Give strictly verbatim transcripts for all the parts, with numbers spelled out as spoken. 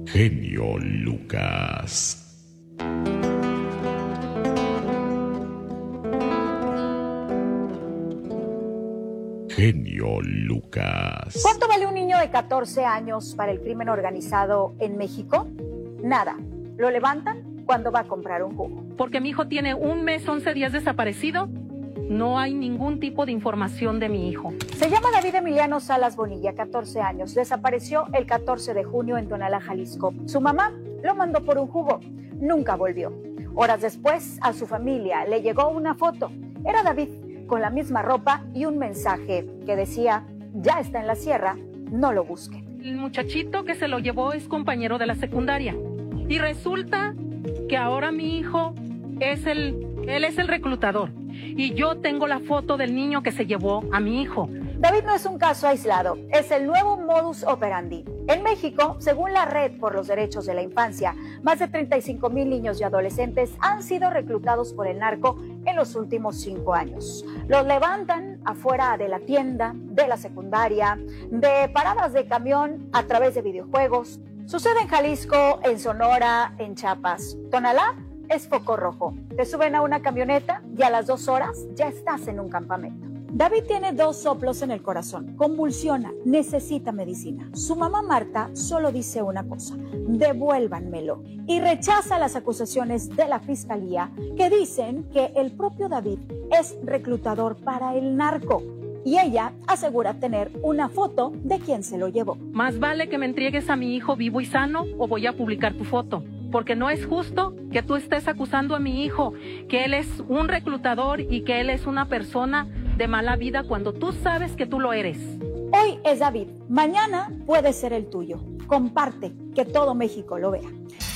Genio Lucas. Genio Lucas. ¿Cuánto vale un niño de catorce años para el crimen organizado en México? Nada. Lo levantan cuando va a comprar un jugo. Porque mi hijo tiene un mes, once días desaparecido. No hay ningún tipo de información de mi hijo. Se llama David Emiliano Salas Bonilla, catorce años. Desapareció el catorce de junio en Tonalá, Jalisco. Su mamá lo mandó por un jugo. Nunca volvió. Horas después, a su familia le llegó una foto. Era David, con la misma ropa y un mensaje que decía: ya está en la sierra, no lo busque. El muchachito que se lo llevó es compañero de la secundaria. Y resulta que ahora mi hijo es el, él es el reclutador. Y yo tengo la foto del niño que se llevó a mi hijo. David no es un caso aislado, es el nuevo modus operandi. En México, según la Red por los Derechos de la Infancia, más de treinta y cinco mil niños y adolescentes han sido reclutados por el narco en los últimos cinco años. Los levantan afuera de la tienda, de la secundaria, de paradas de camión, a través de videojuegos. Sucede en Jalisco, en Sonora, en Chiapas. Tonalá es foco rojo. Te suben a una camioneta y a las dos horas ya estás en un campamento. David tiene dos soplos en el corazón, convulsiona, necesita medicina. Su mamá Marta solo dice una cosa: devuélvanmelo. Y rechaza las acusaciones de la fiscalía que dicen que el propio David es reclutador para el narco. Y ella asegura tener una foto de quien se lo llevó. Más vale que me entregues a mi hijo vivo y sano o voy a publicar tu foto. Porque no es justo que tú estés acusando a mi hijo, que él es un reclutador y que él es una persona de mala vida cuando tú sabes que tú lo eres. Hoy es David, mañana puede ser el tuyo. Comparte, que todo México lo vea.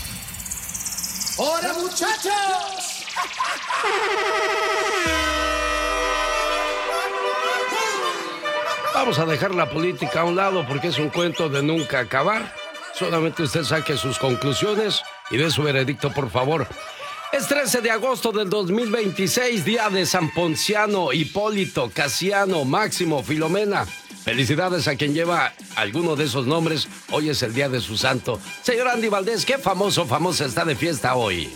¡Hola, muchachos! Vamos a dejar la política a un lado porque es un cuento de nunca acabar. Solamente usted saque sus conclusiones y dé su veredicto, por favor. Es trece de agosto del dos mil veintiséis, día de San Ponciano, Hipólito, Casiano, Máximo, Filomena. Felicidades a quien lleva alguno de esos nombres. Hoy es el día de su santo. Señor Andy Valdés, ¿qué famoso famosa está de fiesta hoy?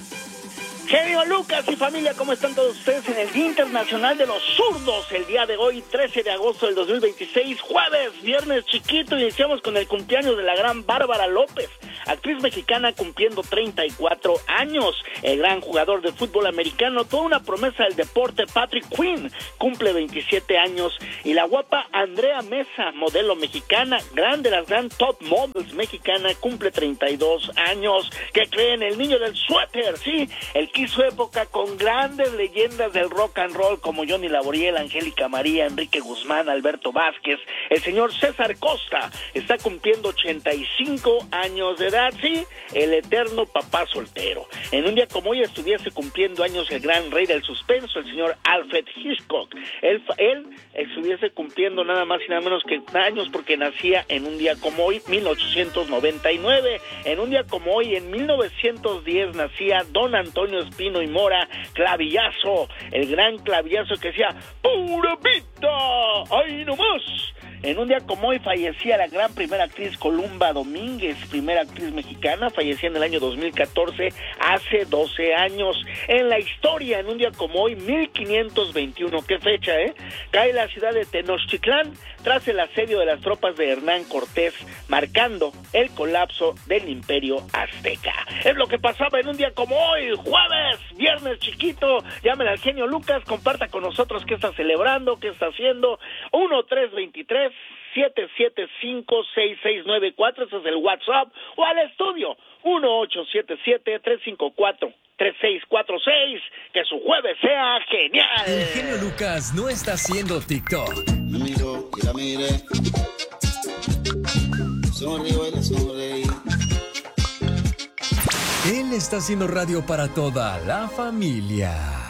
Genio Lucas y familia, ¿cómo están todos ustedes en el Día Internacional de los Zurdos? El día de hoy, trece de agosto del dos mil veintiséis, jueves, viernes chiquito, iniciamos con el cumpleaños de la gran Bárbara López, actriz mexicana cumpliendo treinta y cuatro años. El gran jugador de fútbol americano, toda una promesa del deporte, Patrick Quinn, cumple veintisiete años. Y la guapa Andrea Mesa, modelo mexicana, gran de las gran top models mexicana, cumple treinta y dos años. ¿Qué creen? El niño del suéter, sí, el que hizo época con grandes leyendas del rock and roll como Johnny Laboriel, Angélica María, Enrique Guzmán, Alberto Vázquez. El señor César Costa está cumpliendo ochenta y cinco años de edad, sí, el eterno papá soltero. En un día como hoy estuviese cumpliendo años el gran rey del suspenso, el señor Alfred Hitchcock. Él, él estuviese cumpliendo nada más y nada menos que años porque nacía en un día como hoy, mil ochocientos noventa y nueve. En un día como hoy, en mil novecientos diez, nacía don Antonio Espino y Mora, clavillazo, el gran clavillazo que decía ¡pura vida! ¡Ahí nomás! En un día como hoy fallecía la gran primera actriz Columba Domínguez, primera actriz mexicana, fallecía en el año dos mil catorce, hace doce años. En la historia, en un día como hoy, mil quinientos veintiuno, qué fecha, ¿eh? Cae la ciudad de Tenochtitlán tras el asedio de las tropas de Hernán Cortés, marcando el colapso del Imperio Azteca. Es lo que pasaba en un día como hoy, jueves, viernes chiquito. Llámele al genio Lucas, comparta con nosotros qué está celebrando, qué está haciendo. uno tres veintitrés, siete siete cinco, seis seis nueve cuatro, ese es el WhatsApp, o al estudio uno ocho siete siete, tres cinco cuatro, tres seis cuatro seis. Que su jueves sea genial. El genio Lucas no está haciendo TikTok. Me miro y la miré, sonrío y le sonreí. Él está haciendo radio para toda la familia.